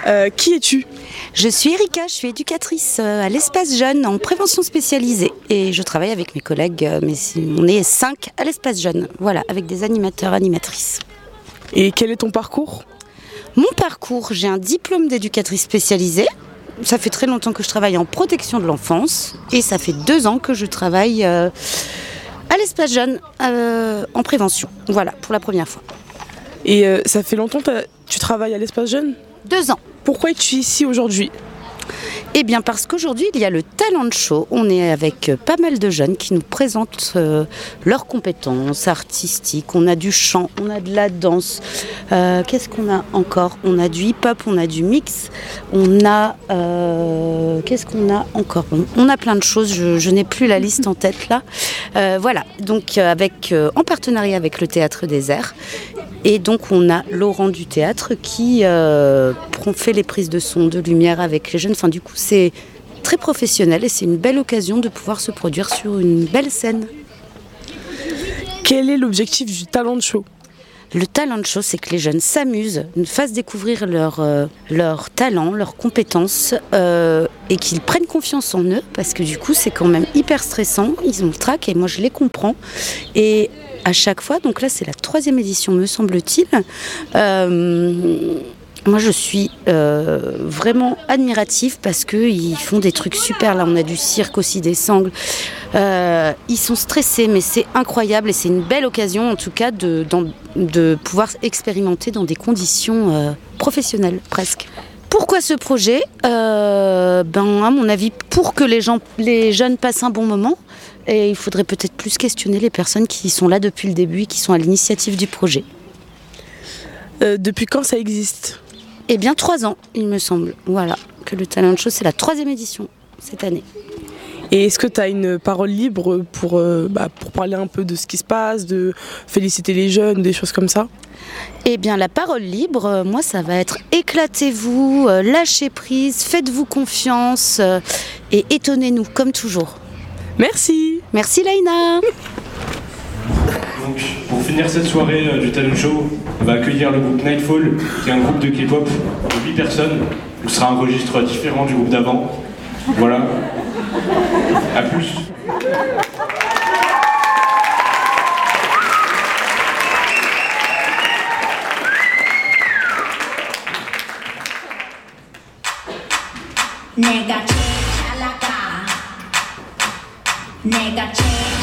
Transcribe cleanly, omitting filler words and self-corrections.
Qui es-tu ? Je suis Erika, je suis éducatrice à l'espace jeune en prévention spécialisée et je travaille avec mes collègues, on est 5 à l'espace jeune, voilà, avec des animateurs, animatrices. Et quel est ton parcours ? Mon parcours, j'ai un diplôme d'éducatrice spécialisée. Ça fait très longtemps que je travaille en protection de l'enfance et ça fait 2 ans que je travaille à l'espace jeune en prévention, voilà, pour la première fois. Et ça fait longtemps que tu travailles à l'espace jeune ? 2 ans. Pourquoi es-tu ici aujourd'hui ? Eh bien parce qu'aujourd'hui il y a le talent show, on est avec pas mal de jeunes qui nous présentent leurs compétences artistiques, on a du chant, on a de la danse, qu'est-ce qu'on a encore ? On a du hip-hop, on a du mix, on a... qu'est-ce qu'on a encore ? On a plein de choses, je n'ai plus la liste en tête là. Voilà, donc en partenariat avec le Théâtre des Airs. Et donc on a Laurent du théâtre qui fait les prises de son, de lumière avec les jeunes. Enfin du coup c'est très professionnel et c'est une belle occasion de pouvoir se produire sur une belle scène. Quel est l'objectif du talent show ? Le talent show, c'est que les jeunes s'amusent, nous fassent découvrir leur talent, leurs compétences et qu'ils prennent confiance en eux parce que du coup c'est quand même hyper stressant, ils ont le trac et moi je les comprends. Et à chaque fois, donc là c'est la 3e édition me semble-t-il, moi je suis vraiment admirative parce qu'ils font des trucs super, là on a du cirque aussi, des sangles, ils sont stressés mais c'est incroyable et c'est une belle occasion en tout cas de pouvoir expérimenter dans des conditions professionnelles presque. Pourquoi ce projet ? À mon avis, pour que les jeunes passent un bon moment. Et il faudrait peut-être plus questionner les personnes qui sont là depuis le début et qui sont à l'initiative du projet. Depuis quand ça existe ? Eh bien 3 ans, il me semble. Voilà, que le Talent Show, c'est la 3e édition cette année. Et est-ce que tu as une parole libre pour parler un peu de ce qui se passe, de féliciter les jeunes, des choses comme ça ? Eh bien la parole libre, moi ça va être éclatez-vous, lâchez prise, faites-vous confiance et étonnez-nous comme toujours. Merci. Merci Laïna. Donc, pour finir cette soirée du talent show, on va accueillir le groupe Nightfall, qui est un groupe de K-pop de 8 personnes. Ce sera un registre différent du groupe d'avant. Voilà. À plus. 내가 제일 잘 나가 내가 제일